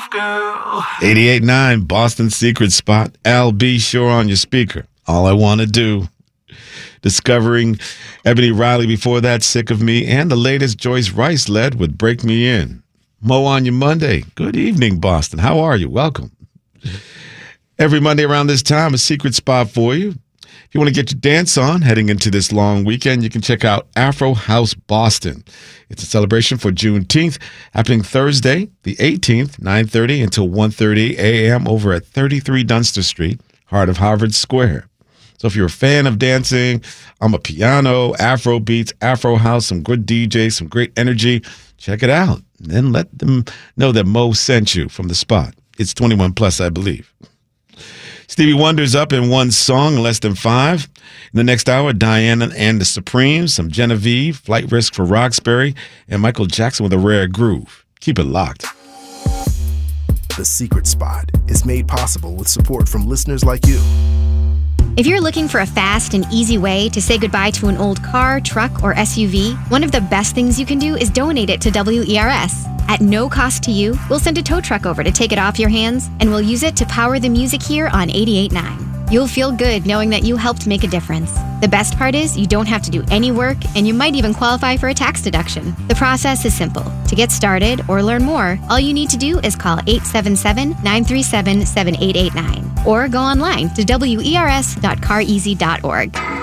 88.9 Boston Secret Spot. Al B. Sure on your speaker. All I Want to Do. Discovering Ebony Riley before that, Sick of Me, and the latest Joyce Rice led with Break Me In. Mo on your Monday. Good evening, Boston. How are you? Welcome. Every Monday around this time, a secret spot for you. If you want to get your dance on heading into this long weekend, you can check out Afro House Boston. It's a celebration for Juneteenth, happening Thursday, the 18th, 9:30 until 1:30 a.m. over at 33 Dunster Street, heart of Harvard Square. So if you're a fan of dancing, piano, Afro beats, Afro house, some good DJs, some great energy, check it out. And then let them know that Mo sent you from the spot. It's 21 plus, I believe. Stevie Wonder's up in one song, Less Than Five. In the next hour, Diana and the Supremes, some Genevieve, Flight Risk for Roxbury, and Michael Jackson with a rare groove. Keep it locked. The Secret Spot is made possible with support from listeners like you. If you're looking for a fast and easy way to say goodbye to an old car, truck, or SUV, one of the best things you can do is donate it to WERS. At no cost to you, we'll send a tow truck over to take it off your hands, and we'll use it to power the music here on 88.9. You'll feel good knowing that you helped make a difference. The best part is you don't have to do any work, and you might even qualify for a tax deduction. The process is simple. To get started or learn more, all you need to do is call 877-937-7889 or go online to wers.careasy.org.